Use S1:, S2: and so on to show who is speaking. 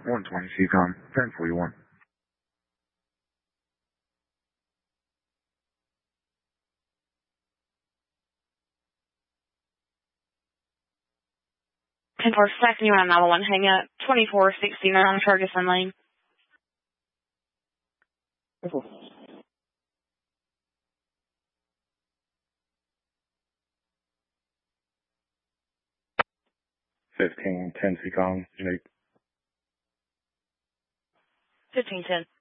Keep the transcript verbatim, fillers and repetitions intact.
S1: one twenty C COM, ten forty-one.
S2: ten four, second, you want another one, hang up, twenty-four sixty-nine Ferguson Lane.
S1: fifteen ten C COM, Jake.
S2: fifteen ten.